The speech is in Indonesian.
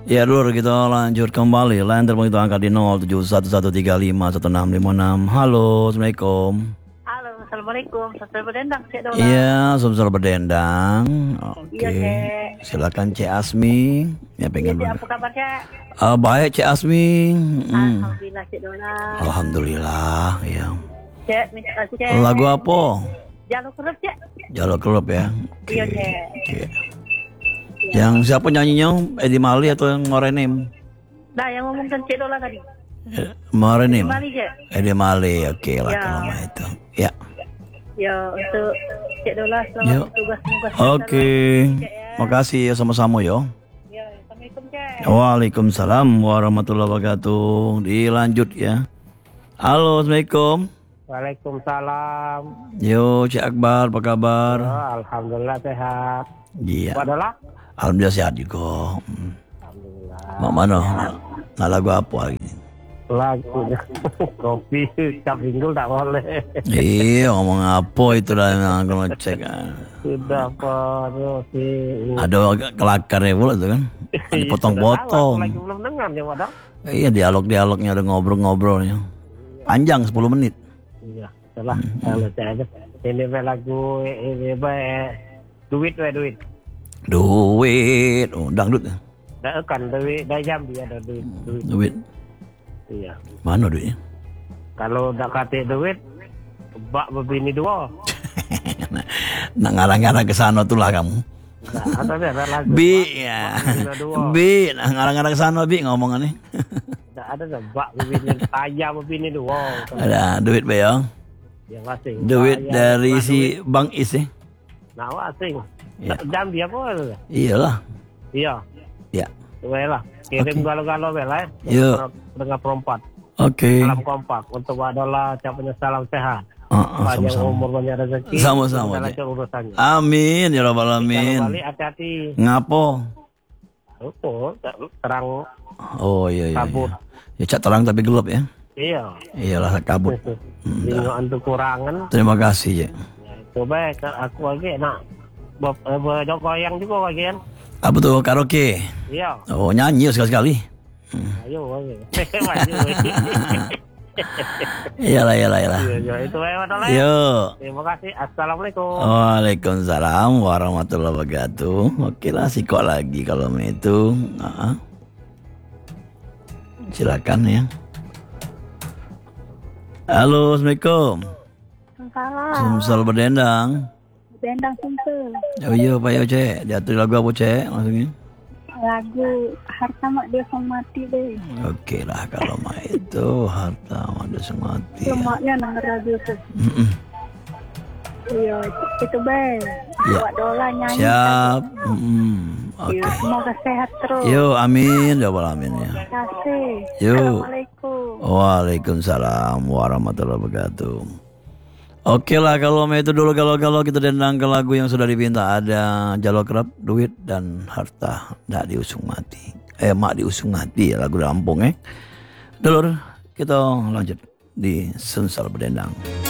Ya dulu kita lanjut kembali. Line telepon itu angkat di 0711351656. Halo, Assalamualaikum. Halo, Assalamualaikum. Sastra berdendang, Cek Dola. Iya, sumsel berdendang. Iya, Oke, Cek. silakan Cek Asmi. Ya Iya, pengen Cek, apa kabar, Cek? baik Cek Asmi. Alhamdulillah, Cek Dola. Alhamdulillah. Ya. Cek, minta kasih, Cek. Lagu apa? Jalur kerap, Cek. Jalur Klub ya. Iya, Cek. Oke. Yang siapa nyanyinya? Eddie Mali atau yang Morenim? Nah, yang ngomongkan Cek Dola tadi. Morenim. Kembali, Cek. Eddie Mali. Oke lah Ya. kalau mah itu. Ya. Ya, untuk Cek Dola Yuk. selamat bertugas. Semoga Oke. Makasih ya sama-sama yo. Ya, Assalamualaikum, Cek. Waalaikumsalam warahmatullahi wabarakatuh. Dilanjut ya. Halo, Assalamualaikum. Waalaikumsalam. Yo, Cik Akbar, apa kabar? Alhamdulillah sehat. Iya. Padahal Alhamdulillah sehat juga. alhamdulillah. Mak mana? Nah, lagu apa lagi? Lagunya kopi cap pinggul tak boleh. Iya, ngomong apa itu dah yang aku ngecek. Sudah perlu sih. Ada kelakarnya pula tuh kan. Dipotong-potong. Lagi belum dengar ya padahal. Iya, dialog-dialognya ada ngobrol-ngobrolnya. Panjang 10 menit. Iya, setelah kalau saya aja. Ini lagu ini duit. Duit. Oh, dangdut. Dah kan duit, dah jam dia ada duit. Duit. Iya. Mana duitnya? Kalau dah kata duit, bak berbini dua. Nak ngarang-ngarang ke sana tuh lah kamu. Nah, ada lagu. Bi ya. Dua. Bi, nak ngarang-ngarang ke sana Bi ngomongannya. Ada bak berbini tajam berbini dua. Ada duit Be ya. Yang asing. Duit Bayar, dari duit. si Bang Is ya. Nah, asing. Ya. Jam dia apa? Iyalah. Iya. Ya. Lah. Kirim galau-galau lah. Yo. Dengan perempat. Oke. Salam kompak. Untuk adalah capanya salam sehat. Panjang Sama-sama. umur banyak rezeki. Sama-sama, Dan Cik. lancar urusannya. Amin ya rabbal Kalau alamin. balik hati-hati. Ngapo? Itu terang Oh iya iya. kabut. Ya cak terang tapi gelap ya. Iya. Iyalah kabut. Bingung untuk kurangan. Terima kasih ya. Itu baik. Aku lagi nak berjokoyang juga lagi kan. Apa tuh karaoke? Iya. Oh nyanyi sekali-sekali. Ayo lagi. Maju. Iyalah. Iya, itu lewat lah. Yo. Terima kasih. Assalamualaikum. Waalaikumsalam warahmatullahi wabarakatuh. Oke lah sikok lagi kalau itu. Silakan ya. Halo, Assalamualaikum. Salam. Sumsel berdendang. Berdendang Sumsel. Oh iya Pak Yo Cek. Diatur lagu apa Cek maksudnya? Lagu Harta Mak Dia Mati deh. Oke lah kalau mah itu harta mada semati. Lemaknya nang radio tuh. Iya, itu baik. Ya. Buat Dola nyanyi. Siap. Iya, Oke. semoga sehat terus. Yo amin ya rabbal alamin ya. Terima kasih. Yo. Assalamualaikum. Waalaikumsalam warahmatullahi wabarakatuh. Oke lah kalau itu dulu kalau kita dendang ke lagu yang sudah dipinta ada Jalur Kerap, Duit dan Harta Ndak Diusung Mati. Mak Diusung Mati ya lagu Lampung Dulur kita lanjut di Sumsel Berdendang.